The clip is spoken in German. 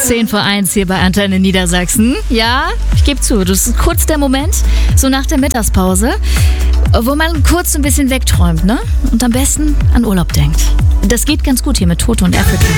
10:10 hier bei Antenne Niedersachsen. Ja, ich gebe zu, das ist kurz der Moment, so nach der Mittagspause, wo man kurz ein bisschen wegträumt, ne? Und am besten an Urlaub denkt. Das geht ganz gut hier mit Toto und Afrika.